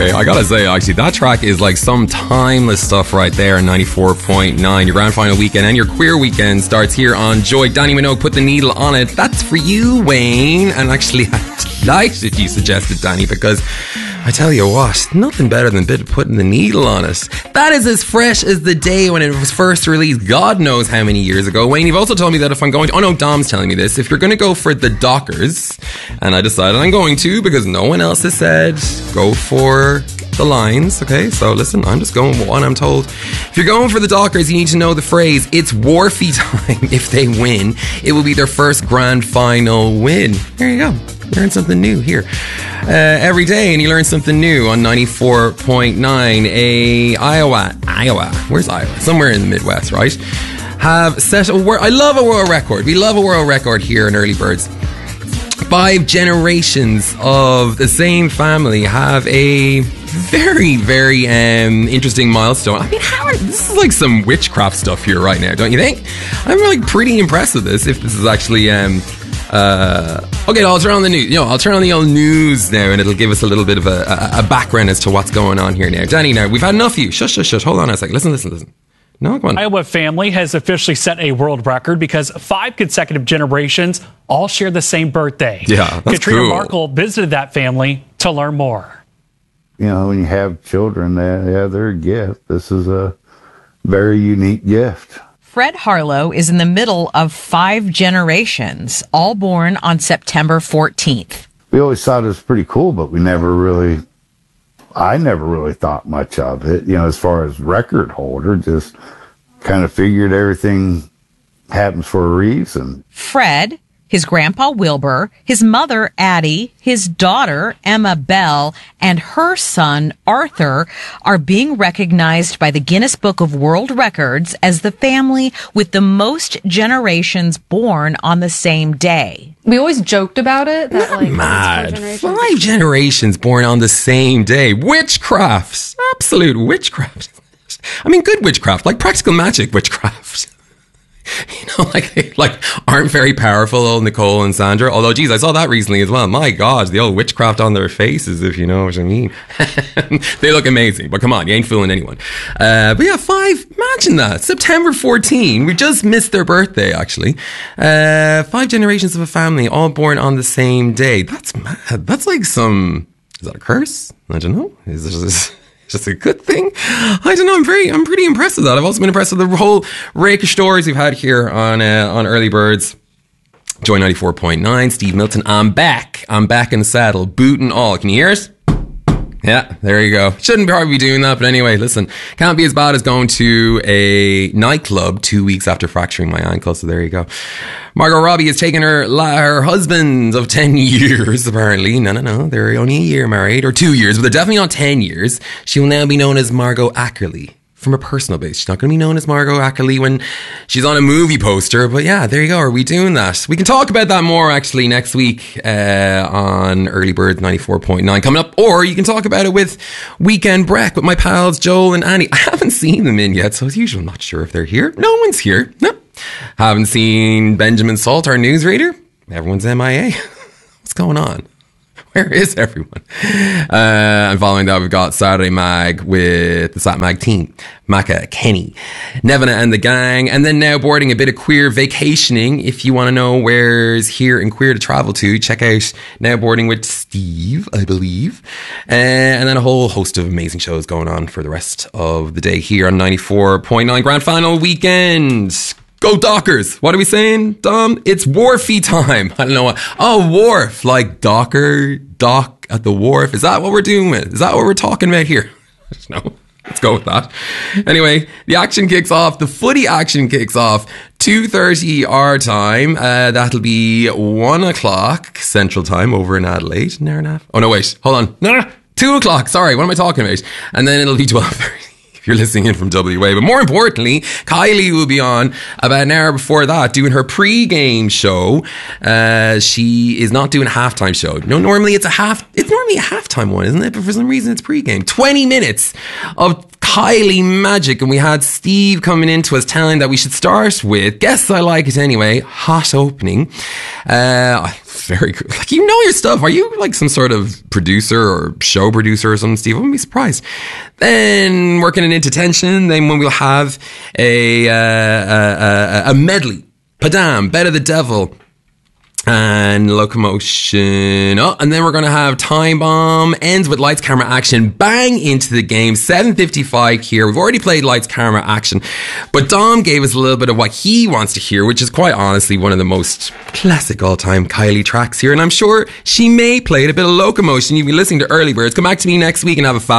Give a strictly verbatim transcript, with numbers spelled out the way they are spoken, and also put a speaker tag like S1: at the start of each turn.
S1: Okay, I gotta say, actually, that track is like some timeless stuff right there in ninety-four point nine. Your grand final weekend and your queer weekend starts here on Joy. Danny Minogue put the needle on it. That's for you, Wayne. And actually, I liked it you suggested, Danny, because I tell you what, nothing better than bit of putting the needle on it. That is as fresh as the day when it was first released, God knows how many years ago. Wayne, you've also told me that if I'm going to, oh no, Dom's telling me this, if you're going to go for the Dockers, and I decided I'm going to because no one else has said, go for the Lions. Okay, so listen, I'm just going with what I'm told. If you're going for the Dockers, you need to know the phrase, it's Wharfie time. If they win, it will be their first grand final win. There you go. Learn something new here uh, every day, and you learn something new on ninety-four point nine. A Iowa, Iowa, where's Iowa? Somewhere in the Midwest, right? Have set a world. I love a world record. We love a world record here in Early Birds. Five generations of the same family have a very, very um, interesting milestone. I mean, how are, this is like some witchcraft stuff here right now, don't you think? I'm like pretty impressed with this. If this is actually. Um, Uh, okay, I'll turn on the news. You know, I'll turn on the old news now, and it'll give us a little bit of a, a, a background as to what's going on here now. Danny, now we've had enough of you. Shush, shush, shush. Hold on a second. Listen, listen, listen. No, come on.
S2: Iowa family has officially set a world record because five consecutive generations all share the same birthday.
S1: Yeah, that's
S2: Katrina
S1: cool.
S2: Markle visited that family to learn more.
S3: You know, when you have children, they, yeah, they're a gift. This is a very unique gift.
S4: Fred Harlow is in the middle of five generations, all born on September fourteenth.
S3: We always thought it was pretty cool, but we never really, I never really thought much of it. You know, as far as record holder, just kind of figured everything happens for a reason.
S4: Fred, his grandpa Wilbur, his mother Addie, his daughter Emma Bell, and her son Arthur are being recognized by the Guinness Book of World Records as the family with the most generations born on the same day.
S5: We always joked about it. That, like,
S1: Mad. Five generations born on the same day. Witchcraft. Absolute witchcraft. I mean, good witchcraft, like practical magic witchcraft. You know, like they like aren't very powerful, old Nicole and Sandra. Although, geez, I saw that recently as well. My God, the old witchcraft on their faces, if you know what I mean. They look amazing, but come on, you ain't fooling anyone. Uh, but yeah, five. Imagine that. September fourteenth. We just missed their birthday, actually. Uh, five generations of a family, all born on the same day. That's mad. That's like some. Is that a curse? I don't know. Is this? Just a good thing. I don't know. I'm very, I'm pretty impressed with that. I've also been impressed with the whole rake of stories we've had here on uh, on Early Birds. Joy ninety-four point nine. Steve Milton. I'm back. I'm back in the saddle, boot and all. Can you hear us? Yeah, there you go. Shouldn't probably be doing that, but anyway, listen, can't be as bad as going to a nightclub two weeks after fracturing my ankle, so there you go. Margot Robbie has taken her her husband of ten years, apparently. No, no, no, they're only a year married, or two years, but they're definitely not ten years. She will now be known as Margot Ackerley. From a personal base. She's not going to be known as Margot Ackerley when she's on a movie poster, but yeah, there you go. Are we doing that? We can talk about that more actually next week uh, on Early Bird ninety-four point nine coming up, or you can talk about it with Weekend Break with my pals Joel and Annie. I haven't seen them in yet, so as usual, I'm not sure if they're here. No one's here. No. Haven't seen Benjamin Salt, our newsreader. Everyone's M I A. What's going on? Where is everyone? Uh, and following that, we've got Saturday Mag with the Sat Mag team. Macca, Kenny, Nevina and the gang. And then now boarding a bit of queer vacationing. If you want to know where's here and queer to travel to, check out Now Boarding with Steve, I believe. Uh, and then a whole host of amazing shows going on for the rest of the day here on ninety-four point nine Grand Final Weekend. Go Dockers. What are we saying, Dom? It's wharfy time. I don't know what. Oh, wharf. Like docker, dock at the wharf. Is that what we're doing with? Is that what we're talking about here? I don't know. Let's go with that. Anyway, the action kicks off. The footy action kicks off. two thirty our time. Uh, that'll be one o'clock Central Time over in Adelaide. An hour and a half. Oh, no, wait. Hold on. No, no, no. two o'clock. Sorry. What am I talking about? And then it'll be twelve thirty. You're listening in from W A. But more importantly, Kylie will be on about an hour before that doing her pre-game show. Uh, she is not doing a halftime show. No, normally it's a half, it's normally a halftime one, isn't it? But for some reason it's pre-game. twenty minutes of Kylie Magic, and we had Steve coming into us telling that we should start with Guess I Like It Anyway, hot opening. Uh, very good. Like, you know your stuff. Are you like some sort of producer or show producer or something, Steve? I wouldn't be surprised. Then working it into tension. Then when we'll have a, uh, a, a, a medley. Padam, Bet of the Devil, and Locomotion. Oh, and then we're going to have Time Bomb, ends with Lights, Camera, Action, bang into the game. seven fifty-five here. We've already played Lights, Camera, Action, but Dom gave us a little bit of what he wants to hear, which is quite honestly one of the most classic all-time Kylie tracks here, and I'm sure she may play a bit of Locomotion. You've been listening to Early Birds. Come back to me next week and have a fab